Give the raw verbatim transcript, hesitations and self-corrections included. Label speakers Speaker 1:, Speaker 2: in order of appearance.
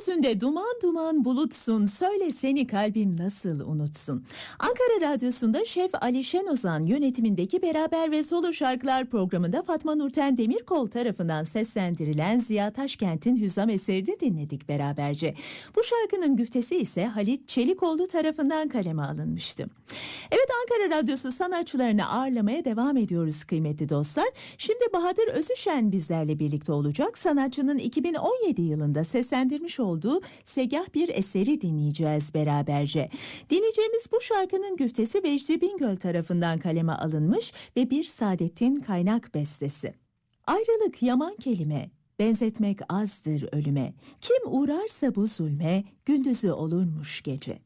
Speaker 1: Gökyüzünde duman duman bulutsun, söyle seni kalbim nasıl unutsun. Ankara Radyosu'nda Şef Ali Şenozan yönetimindeki Beraber ve Solo Şarkılar programında Fatma Nurten Demirkol tarafından seslendirilen Ziya Taşkent'in Hüzam eserini dinledik beraberce. Bu şarkının güftesi ise Halit Çelikoğlu tarafından kaleme alınmıştı. Evet, Ankara Radyosu sanatçılarını ağırlamaya devam ediyoruz kıymetli dostlar. Şimdi Bahadır Özüşen bizlerle birlikte olacak. Sanatçının iki bin on yedi yılında seslendirmiş olduğu Segah bir eseri dinleyeceğiz beraberce. Dinleyeceğimiz bu şarkının güftesi Vecdi Bingöl tarafından kaleme alınmış ve bir Saadettin Kaynak bestesi. Ayrılık yaman kelime, benzetmek azdır ölüme. Kim uğrarsa bu zulme, gündüzü olurmuş gece.